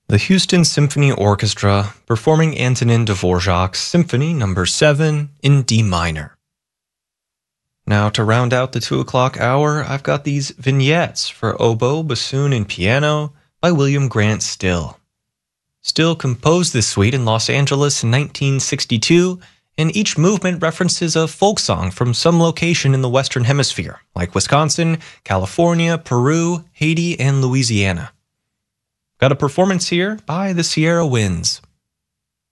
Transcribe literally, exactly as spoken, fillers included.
The Houston Symphony Orchestra performing Antonin Dvorak's Symphony Number seven in D minor. Now, to round out the two o'clock hour, I've got these vignettes for oboe, bassoon, and piano by William Grant Still. Still composed this suite in Los Angeles in nineteen sixty-two, and each movement references a folk song from some location in the Western Hemisphere, like Wisconsin, California, Peru, Haiti, and Louisiana. Got a performance here by the Sierra Winds.